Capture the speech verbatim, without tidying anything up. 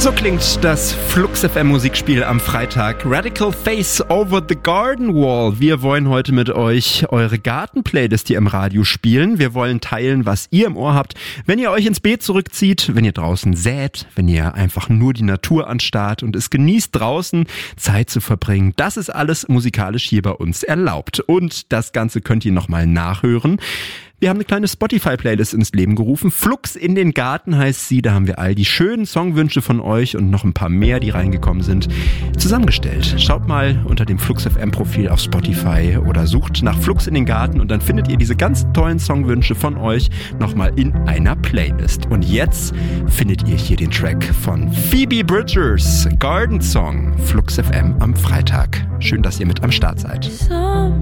So klingt das Flux F M Musikspiel am Freitag. Radical Face Over the Garden Wall. Wir wollen heute mit euch eure Garten-Playlist hier im Radio spielen. Wir wollen teilen, was ihr im Ohr habt, wenn ihr euch ins Beet zurückzieht, wenn ihr draußen sät, wenn ihr einfach nur die Natur anstarrt und es genießt, draußen Zeit zu verbringen. Das ist alles musikalisch hier bei uns erlaubt. Und das Ganze könnt ihr nochmal nachhören. Wir haben eine kleine Spotify-Playlist ins Leben gerufen. Flux in den Garten heißt sie. Da haben wir all die schönen Songwünsche von euch und noch ein paar mehr, die reingekommen sind, zusammengestellt. Schaut mal unter dem Flux F M-Profil auf Spotify oder sucht nach Flux in den Garten und dann findet ihr diese ganz tollen Songwünsche von euch nochmal in einer Playlist. Und jetzt findet ihr hier den Track von Phoebe Bridgers, Garden Song, Flux F M am Freitag. Schön, dass ihr mit am Start seid. Sometimes